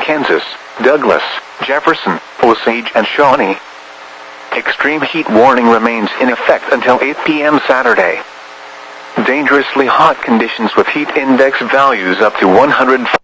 Kansas, Douglas, Jefferson, Osage and Shawnee. Extreme heat warning remains in effect until 8 p.m. Saturday. Dangerously hot conditions with heat index values up to 105